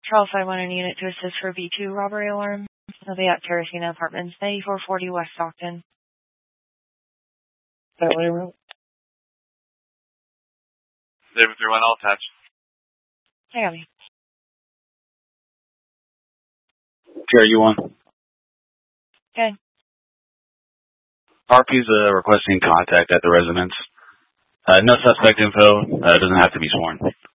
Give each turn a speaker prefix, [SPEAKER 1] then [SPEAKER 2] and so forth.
[SPEAKER 1] Charles, I want a unit to assist for B2 robbery alarm. They'll be at Terracina Apartments, 9440 West Stockton.
[SPEAKER 2] David 31, all attached.
[SPEAKER 1] I got me.
[SPEAKER 3] Sure, you won.
[SPEAKER 1] Okay.
[SPEAKER 3] RP's requesting contact at the residence. No suspect info. Doesn't have to be sworn.